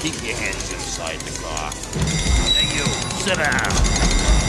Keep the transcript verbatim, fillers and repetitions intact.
Keep your hands inside the car. Now you, sit down.